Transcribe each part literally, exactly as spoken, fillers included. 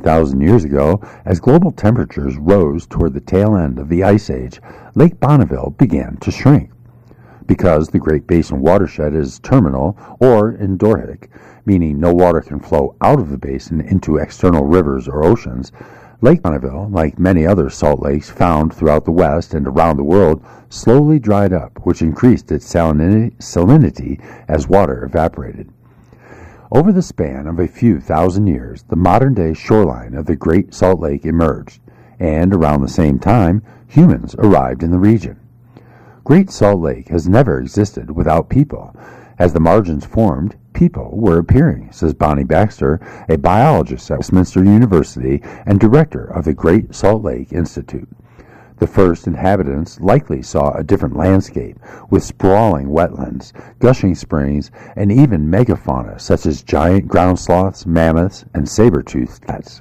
thousand years ago, as global temperatures rose toward the tail end of the Ice Age, Lake Bonneville began to shrink. Because the Great Basin watershed is terminal or endorheic, meaning no water can flow out of the basin into external rivers or oceans, Lake Bonneville, like many other salt lakes found throughout the West and around the world, slowly dried up, which increased its salinity as water evaporated. Over the span of a few thousand years, the modern-day shoreline of the Great Salt Lake emerged, and around the same time, humans arrived in the region. Great Salt Lake has never existed without people. As the margins formed, people were appearing, says Bonnie Baxter, a biologist at Westminster University and director of the Great Salt Lake Institute. The first inhabitants likely saw a different landscape, with sprawling wetlands, gushing springs, and even megafauna such as giant ground sloths, mammoths, and saber-toothed cats.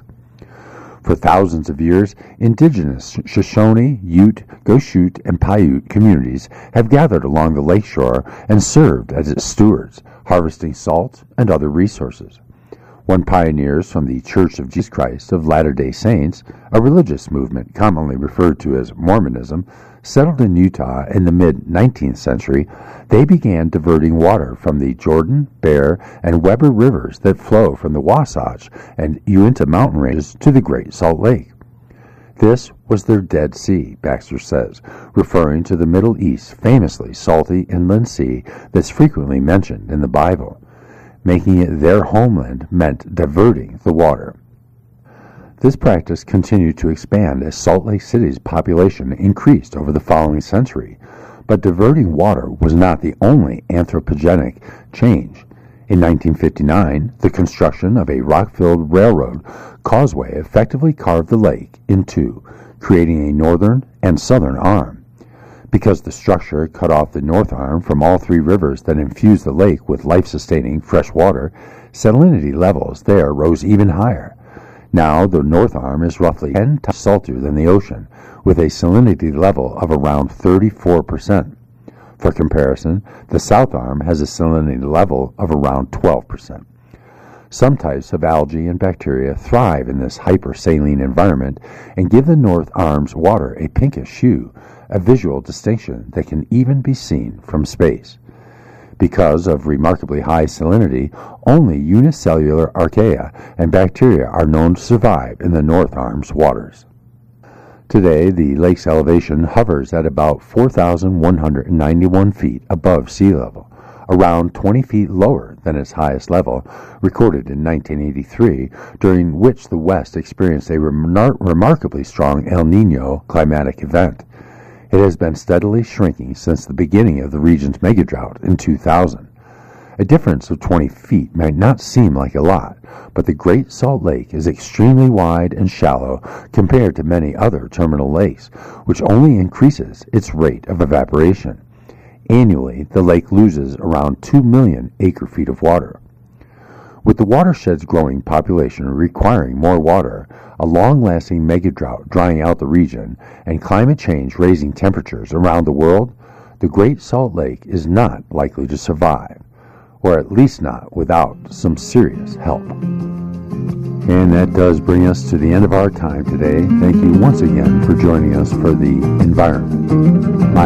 For thousands of years, indigenous Shoshone, Ute, Goshute, and Paiute communities have gathered along the lakeshore and served as its stewards, harvesting salt and other resources. When pioneers from the Church of Jesus Christ of Latter-day Saints, a religious movement commonly referred to as Mormonism, settled in Utah in the mid-nineteenth century, they began diverting water from the Jordan, Bear, and Weber rivers that flow from the Wasatch and Uinta mountain ranges to the Great Salt Lake. This was their Dead Sea, Baxter says, referring to the Middle East's famously salty inland sea that's frequently mentioned in the Bible. Making it their homeland meant diverting the water. This practice continued to expand as Salt Lake City's population increased over the following century, but diverting water was not the only anthropogenic change. In nineteen fifty-nine, the construction of a rock-filled railroad causeway effectively carved the lake in two, creating a northern and southern arm. Because the structure cut off the north arm from all three rivers that infused the lake with life-sustaining fresh water, salinity levels there rose even higher. Now the north arm is roughly ten times saltier than the ocean, with a salinity level of around thirty-four percent. For comparison, the south arm has a salinity level of around twelve percent. Some types of algae and bacteria thrive in this hypersaline environment and give the north arm's water a pinkish hue, a visual distinction that can even be seen from space. Because of remarkably high salinity, only unicellular archaea and bacteria are known to survive in the North Arm's waters. Today, the lake's elevation hovers at about four thousand one hundred ninety-one feet above sea level, around twenty feet lower than its highest level, recorded in nineteen eighty-three, during which the West experienced a remar- remarkably strong El Niño climatic event. It has been steadily shrinking since the beginning of the region's megadrought in two thousand. A difference of twenty feet might not seem like a lot, but the Great Salt Lake is extremely wide and shallow compared to many other terminal lakes, which only increases its rate of evaporation. Annually, the lake loses around two million acre-feet of water. With the watershed's growing population requiring more water, a long-lasting megadrought drying out the region, and climate change raising temperatures around the world, the Great Salt Lake is not likely to survive, or at least not without some serious help. And that does bring us to the end of our time today. Thank you once again for joining us for the environment. My